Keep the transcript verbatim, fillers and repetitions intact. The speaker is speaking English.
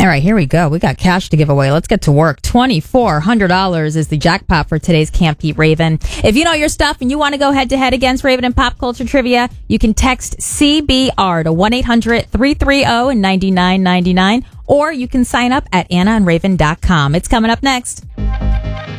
All right, here we go. We got cash to give away. Let's get to work. twenty-four hundred dollars is the jackpot for today's Can't Beat Raven. If you know your stuff and you want to go head to head against Raven in pop culture trivia, you can text C B R to one eight hundred three three zero nine nine nine nine, or you can sign up at anna and raven dot com. It's coming up next.